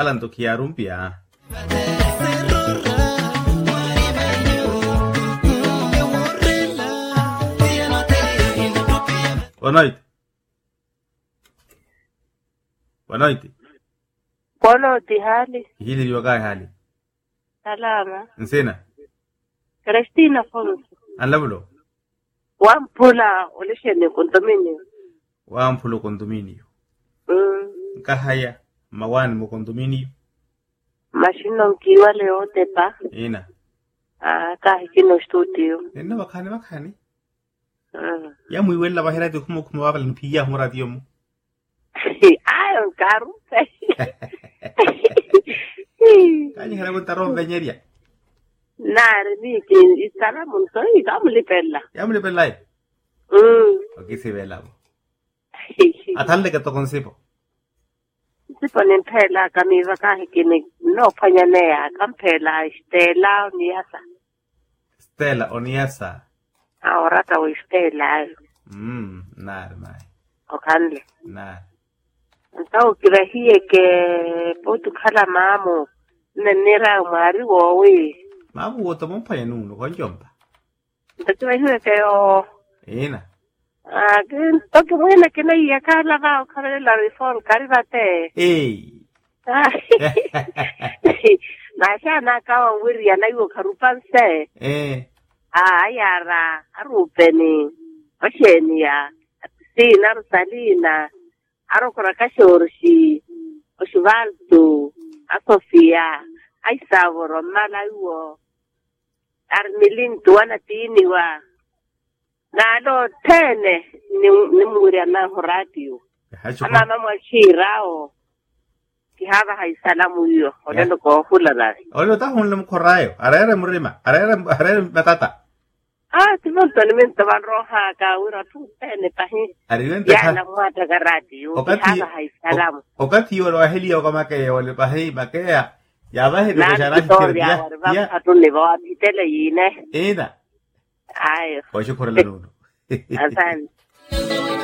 alan to kiarumpia. Wanoit. Polo di hali. Hili liwagai hali. Salama. Nsena. Cristina Fonso. Anlabulo. Wampula olishene condominio. Wampulo condominio. Kahaya mawani mo condominio. Mashino mkiwa leo tepa. Ina. Kahikino studio. Nena wakani. Ya muy buena bajera de como habla en pilla mo radio mo. Ayo karu. Kanya hera con tarro veñeria. Nare ni que istara monto y gamle pella. Yamle pelai. Okay se vela. Atalle que to concepo. Se ponen pella kamiva kahikini no pañanea campela Stella Oniasa. Stella Oniasa. Ahora ta Stella. Nada mai. Okanle. Nada. Então kirahie ke potu kala mamo nenera mari wowe. Mabu woto mon pa yanu ko jomba. Kirahie ke o. Ina. Gen to ke wena ke na ya kala ga kala la reform karibate. Na sha na ka wiri ya na yo karupanse. Ayara arupeni. Osheni ya. Sina Rosalina. Arokora kashorshi, Osvaldo, Sofia, Aisavoro, Malaiwo, Armilinto, Anatiniwa, Nado Tene, Nimuria na radio. Mama Mwachirao, Kihava Haisalamu yo, Olendo ko Hulana. Olo ta hunlum korayo, arera murima, arera batata. Timontonimento van roja ka ura tu tene pahi. Arilente ya na mwata ka radio. Kihava Haisalamu. Okati oro aheli o kama ke ole pahi makea. Ya bahe de jara kirdia. Ya atunne ba pitele yine. Ina. Ayo. Ojo korela nuno. Asante.